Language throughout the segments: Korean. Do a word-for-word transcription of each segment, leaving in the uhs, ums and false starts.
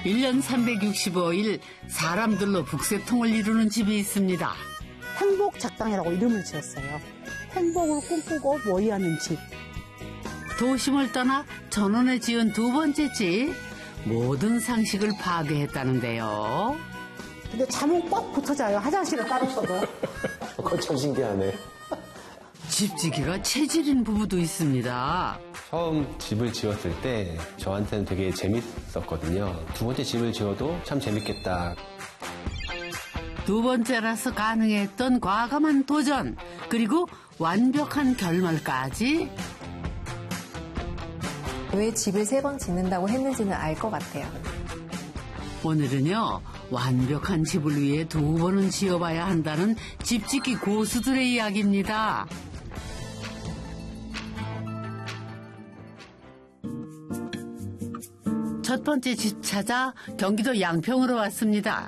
일 년 삼백육십오 일 사람들로 북새통을 이루는 집이 있습니다. 행복작당이라고 이름을 지었어요. 행복을 꿈꾸고 모의하는 집. 도심을 떠나 전원에 지은 두 번째 집. 모든 상식을 파괴했다는데요. 근데 잠은 꽉 붙어 자요. 화장실을 따로 써도. 그거 참 신기하네. 집지기가 체질인 부부도 있습니다. 처음 집을 지었을 때 저한테는 되게 재밌었거든요. 두 번째 집을 지어도 참 재밌겠다. 두 번째라서 가능했던 과감한 도전, 그리고 완벽한 결말까지. 왜 집을 세 번 짓는다고 했는지는 알 것 같아요. 오늘은요, 완벽한 집을 위해 두 번은 지어봐야 한다는 집짓기 고수들의 이야기입니다. 첫 번째 집 찾아 경기도 양평으로 왔습니다.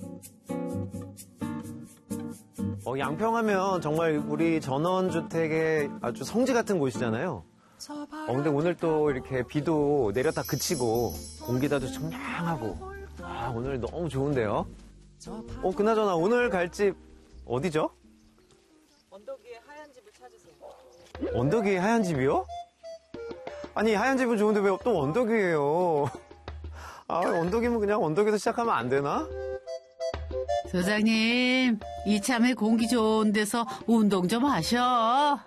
어, 양평하면 정말 우리 전원주택의 아주 성지 같은 곳이잖아요. 어, 근데 오늘 또 이렇게 비도 내렸다 그치고 공기도 청량하고 아, 오늘 너무 좋은데요. 어, 그나저나 오늘 갈 집 어디죠? 언덕 위에 하얀 집을 찾으세요. 언덕 위에 하얀 집이요? 아니, 하얀 집은 좋은데 왜 또 언덕 위에요? 아, 언덕이면 그냥 언덕에서 시작하면 안 되나? 소장님, 이참에 공기 좋은 데서 운동 좀 하셔.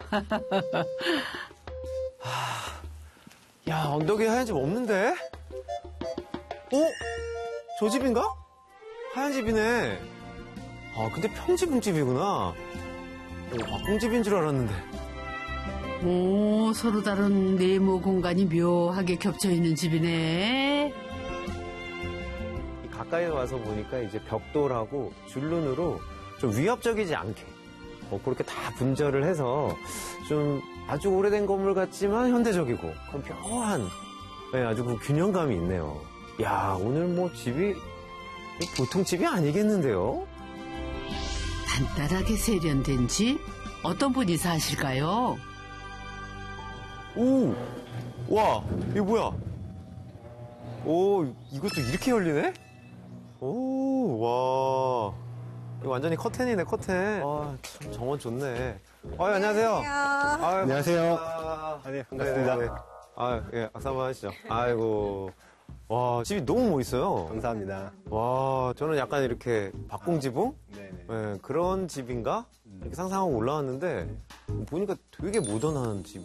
야, 언덕 위에 하얀 집 없는데? 어? 저 집인가? 하얀 집이네. 아, 근데 평지붕집이구나. 오, 막공집인 줄 알았는데. 오, 서로 다른 네모 공간이 묘하게 겹쳐있는 집이네. 가까이 와서 보니까 이제 벽돌하고 줄눈으로 좀 위협적이지 않게 뭐 그렇게 다 분절을 해서 좀 아주 오래된 건물 같지만 현대적이고 그런 묘한 네, 아주 그 균형감이 있네요. 야, 오늘 뭐 집이 보통 집이 아니겠는데요? 간단하게 세련된 집? 어떤 분이 사실까요? 오! 와, 이거 뭐야? 오, 이것도 이렇게 열리네? 오, 와. 이거 완전히 커튼이네, 커튼. 아, 참 정원 좋네. 아, 안녕하세요. 아유, 안녕하세요. 반갑습니다. 아, 네, 반갑습니다. 네네네. 아, 예, 악수 한번 하시죠. 아이고. 와, 집이 너무 멋있어요. 감사합니다. 와, 저는 약간 이렇게 박공지붕? 네네. 예, 그런 집인가? 이렇게 상상하고 올라왔는데, 보니까 되게 모던한 집.